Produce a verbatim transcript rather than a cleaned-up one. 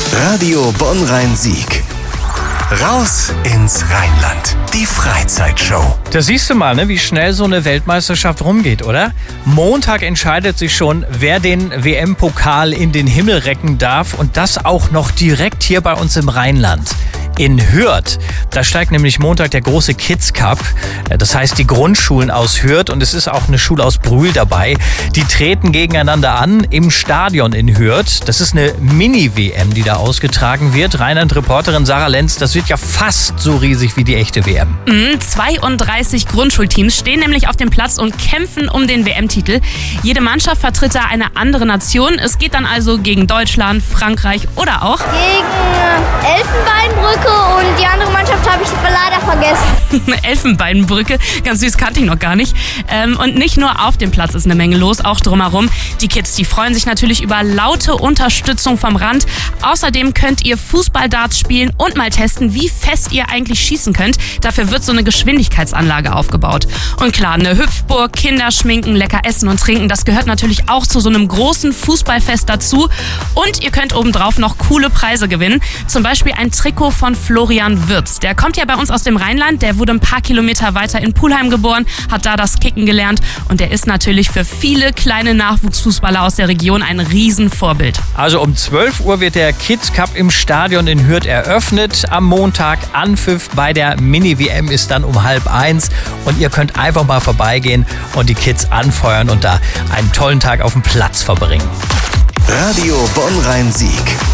Radio Bonn-Rhein-Sieg. Raus ins Rheinland. Die Freizeitshow. Da siehst du mal, ne, wie schnell so eine Weltmeisterschaft rumgeht, oder? Montag entscheidet sich schon, wer den W M-Pokal in den Himmel recken darf. Und das auch noch direkt hier bei uns im Rheinland. In Hürth. Da steigt nämlich Montag der große Kids Cup. Das heißt die Grundschulen aus Hürth, und es ist auch eine Schule aus Brühl dabei. Die treten gegeneinander an im Stadion in Hürth. Das ist eine Mini-W M, die da ausgetragen wird. Rheinland-Reporterin Sarah Lenz, das wird ja fast so riesig wie die echte W M. Mhm, zweiunddreißig Grundschulteams stehen nämlich auf dem Platz und kämpfen um den W M-Titel. Jede Mannschaft vertritt da eine andere Nation. Es geht dann also gegen Deutschland, Frankreich oder auch gegen Elfenbeinbrücke, und die andere Mannschaft habe ich leider vergessen. Elfenbeinbrücke, ganz süß, kannte ich noch gar nicht. Ähm, und nicht nur auf dem Platz ist eine Menge los, auch drumherum. Die Kids, die freuen sich natürlich über laute Unterstützung vom Rand. Außerdem könnt ihr Fußballdarts spielen und mal testen, wie fest ihr eigentlich schießen könnt. Dafür wird so eine Geschwindigkeitsanlage aufgebaut. Und klar, eine Hüpfburg, Kinder schminken, lecker essen und trinken, das gehört natürlich auch zu so einem großen Fußballfest dazu. Und ihr könnt obendrauf noch coole Preise gewinnen. Zum Beispiel ein Trikot von Florian Wirtz. Der kommt ja bei uns aus dem Rheinland, der wurde ein paar Kilometer weiter in Pulheim geboren, hat da das Kicken gelernt, und der ist natürlich für viele kleine Nachwuchsfußballer aus der Region ein Riesenvorbild. Also um zwölf Uhr wird der Kids Cup im Stadion in Hürth eröffnet. Am Montag Anpfiff bei der Mini-W M ist dann um halb eins, und ihr könnt einfach mal vorbeigehen und die Kids anfeuern und da einen tollen Tag auf dem Platz verbringen. Radio Bonn-Rhein-Sieg.